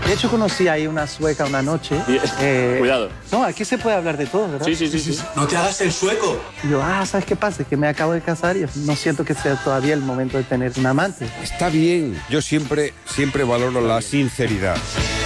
De hecho, conocí ahí una sueca una noche. Cuidado. No, aquí se puede hablar de todo, ¿verdad? Sí. No te hagas el sueco. Y yo, ¿sabes qué pasa? Es que me acabo de casar y no siento que sea todavía el momento de tener un amante. Está bien. Yo siempre valoro la sinceridad.